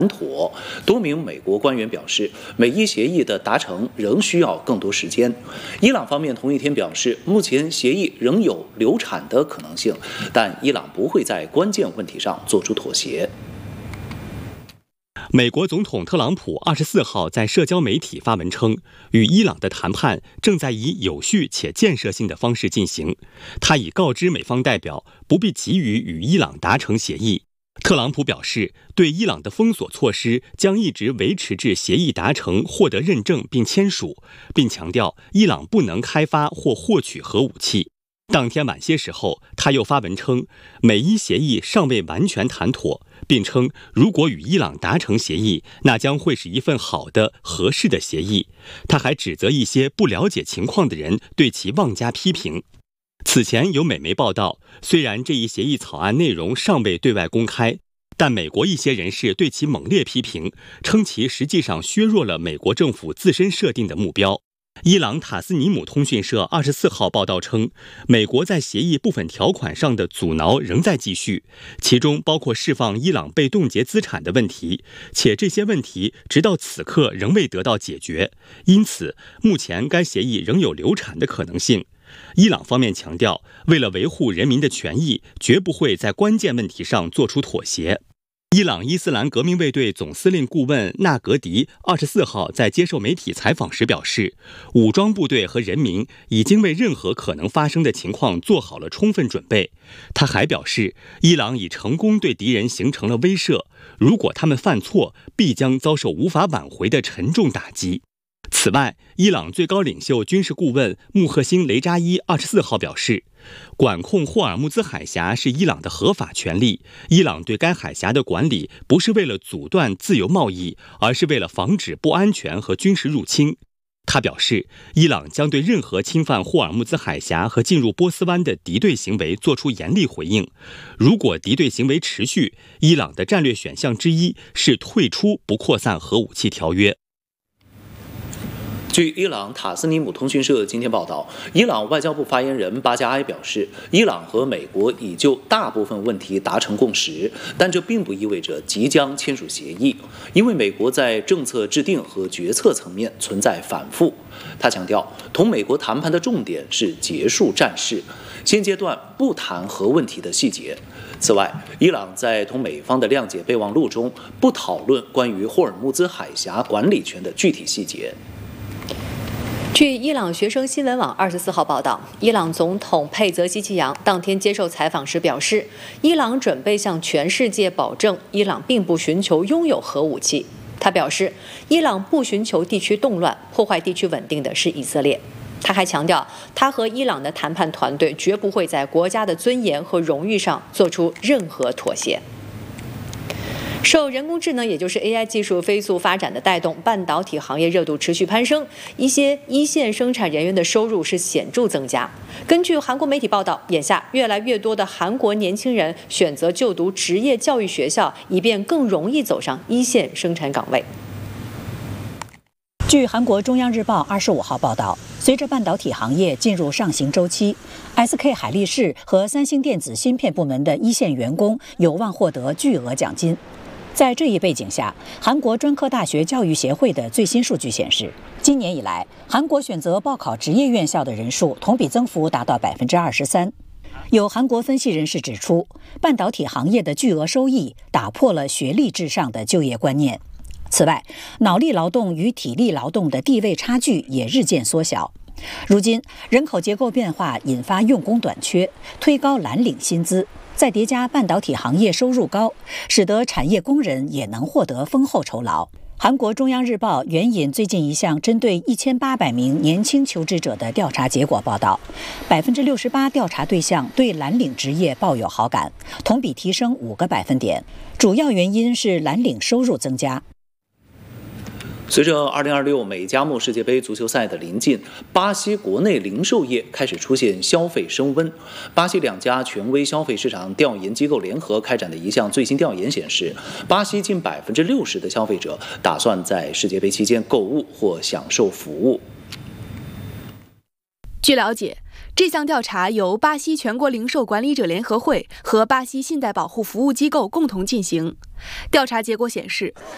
妥。多名美国官员表示，美伊协议的达成仍需要更多时间。伊朗方面同一天表示，目前协议仍有流产的可能性，但伊朗不会在关键问题上做出妥协。 美国总统特朗普24号在社交媒体发文称，与伊朗的谈判正在以有序且建设性的方式进行。他已告知美方代表不必急于与伊朗达成协议。特朗普表示，对伊朗的封锁措施将一直维持至协议达成、获得认证并签署，并强调伊朗不能开发或获取核武器。当天晚些时候，他又发文称，美伊协议尚未完全谈妥，并称如果与伊朗达成协议，那将会是一份好的、合适的协议。他还指责一些不了解情况的人对其妄加批评。此前有美媒报道，虽然这一协议草案内容尚未对外公开，但美国一些人士对其猛烈批评，称其实际上削弱了美国政府自身设定的目标。伊朗塔斯尼姆通讯社24号报道称，美国在协议部分条款上的阻挠仍在继续，其中包括释放伊朗被冻结资产的问题，且这些问题直到此刻仍未得到解决，因此目前该协议仍有流产的可能性。伊朗方面强调，为了维护人民的权益，绝不会在关键问题上做出妥协。伊朗伊斯兰革命卫队总司令顾问纳格迪24号在接受媒体采访时表示，武装部队和人民已经为任何可能发生的情况做好了充分准备。他还表示，伊朗已成功对敌人形成了威慑，如果他们犯错，必将遭受无法挽回的沉重打击。此外，伊朗最高领袖军事顾问穆赫辛·雷扎伊24号表示，管控霍尔木兹海峡是伊朗的合法权利，伊朗对该海峡的管理不是为了阻断自由贸易，而是为了防止不安全和军事入侵。他表示，伊朗将对任何侵犯霍尔木兹海峡和进入波斯湾的敌对行为做出严厉回应。如果敌对行为持续，伊朗的战略选项之一是退出不扩散核武器条约。 据伊朗塔斯尼姆通讯社今天报道，伊朗外交部发言人巴加埃表示，伊朗和美国已就大部分问题达成共识，但这并不意味着即将签署协议，因为美国在政策制定和决策层面存在反复。他强调，同美国谈判的重点是结束战事，现阶段不谈核问题的细节。此外，伊朗在同美方的谅解备忘录中不讨论关于霍尔木兹海峡管理权的具体细节。 据伊朗学生新闻网24号报道，伊朗总统佩泽希奇扬当天接受采访时表示，伊朗准备向全世界保证，伊朗并不寻求拥有核武器。他表示，伊朗不寻求地区动乱，破坏地区稳定的是以色列。他还强调，他和伊朗的谈判团队绝不会在国家的尊严和荣誉上做出任何妥协。受人工智能也就是 AI 技术飞速发展的带动，半导体行业热度持续攀升，一些一线生产人员的收入是显著增加。根据韩国媒体报道，眼下越来越多的韩国年轻人选择就读职业教育学校，以便更容易走上一线生产岗位。 据韩国中央日报25号报道，随着半导体行业进入上行周期， SK 海力士和三星电子芯片部门的一线员工有望获得巨额奖金。在这一背景下，韩国专科大学教育协会的最新数据显示，今年以来，韩国选择报考职业院校的人数同比增幅达到23%。有韩国分析人士指出，半导体行业的巨额收益打破了学历至上的就业观念。此外，脑力劳动与体力劳动的地位差距也日渐缩小。如今，人口结构变化引发用工短缺，推高蓝领薪资，再叠加半导体行业收入高，使得产业工人也能获得丰厚酬劳。韩国中央日报援引最近一项针对1800名年轻求职者的调查结果报道，68%调查对象对蓝领职业抱有好感，同比提升5个百分点，主要原因是蓝领收入增加。 随着2026美加墨世界杯足球赛的临近，巴西国内零售业开始出现消费升温。巴西2家权威消费市场调研机构联合开展的一项最新调研显示，巴西近60%的消费者打算在世界杯期间购物或享受服务。 据了解，这项调查由巴西全国零售管理者联合会和巴西信贷保护服务机构共同进行。调查结果显示，